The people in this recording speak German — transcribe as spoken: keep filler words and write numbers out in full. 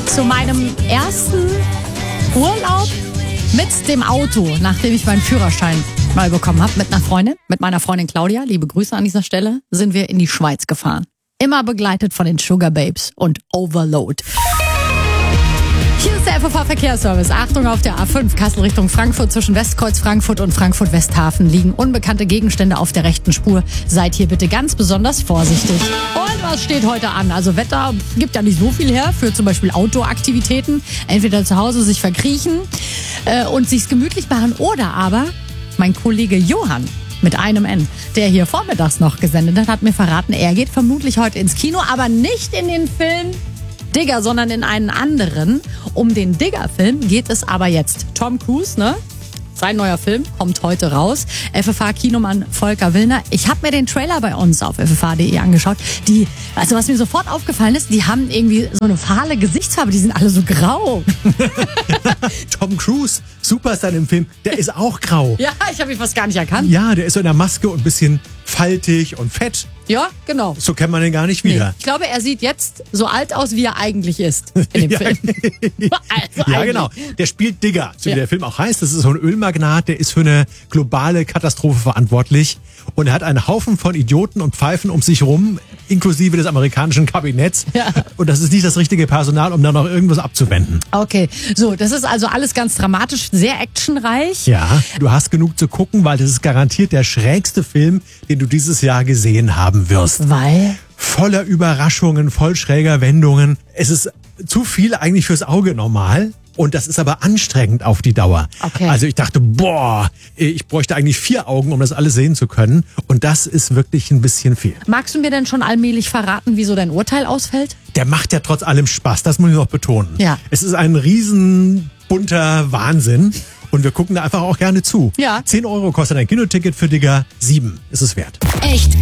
zu meinem ersten Urlaub mit dem Auto, nachdem ich meinen Führerschein neu bekommen habe, mit einer Freundin, mit meiner Freundin Claudia, liebe Grüße an dieser Stelle, sind wir in die Schweiz gefahren. Immer begleitet von den Sugar Babes und Overload. Hier ist der F V V-Verkehrsservice. Achtung auf der A fünf, Kassel Richtung Frankfurt. Zwischen Westkreuz Frankfurt und Frankfurt-Westhafen liegen unbekannte Gegenstände auf der rechten Spur. Seid hier bitte ganz besonders vorsichtig. Und was steht heute an? Also Wetter gibt ja nicht so viel her für zum Beispiel Outdoor-Aktivitäten. Entweder zu Hause sich verkriechen äh, und sich's gemütlich machen oder aber mein Kollege Johann mit einem N, der hier vormittags noch gesendet hat, hat mir verraten, er geht vermutlich heute ins Kino, aber nicht in den Film Digger, sondern in einen anderen. Um den Digger-Film geht es aber jetzt. Tom Cruise, ne? Sein neuer Film kommt heute raus. F F H-Kinomann Volker Willner. Ich habe mir den Trailer bei uns auf f f h punkt d e angeschaut. Die, also was mir sofort aufgefallen ist, die haben irgendwie so eine fahle Gesichtsfarbe. Die sind alle so grau. Tom Cruise, Superstar im Film, der ist auch grau. Ja, ich habe ihn fast gar nicht erkannt. Ja, der ist so in der Maske und ein bisschen faltig und fett. Ja, genau. So kennt man den gar nicht wieder. Nee, ich glaube, er sieht jetzt so alt aus, wie er eigentlich ist in dem ja. Film. Also ja, eigentlich. genau. Der spielt Digger, so wie Ja. der Film auch heißt. Das ist so ein Ölmagnat, der ist für eine globale Katastrophe verantwortlich. Und er hat einen Haufen von Idioten und Pfeifen um sich rum, inklusive des amerikanischen Kabinetts. Ja. Und das ist nicht das richtige Personal, um da noch irgendwas abzuwenden. Okay, so, das ist also alles ganz dramatisch, sehr actionreich. Ja, du hast genug zu gucken, weil das ist garantiert der schrägste Film, den du dieses Jahr gesehen haben wirst. Weil? Voller Überraschungen, voll schräger Wendungen. Es ist zu viel eigentlich fürs Auge normal. Und das ist aber anstrengend auf die Dauer. Okay. Also ich dachte, boah, ich bräuchte eigentlich vier Augen, um das alles sehen zu können. Und das ist wirklich ein bisschen viel. Magst du mir denn schon allmählich verraten, wieso dein Urteil ausfällt? Der macht ja trotz allem Spaß, das muss ich noch betonen. Ja. Es ist ein riesen bunter Wahnsinn. Und wir gucken da einfach auch gerne zu. Ja. zehn Euro kostet ein Kinoticket für Digger, sieben ist es wert. Echt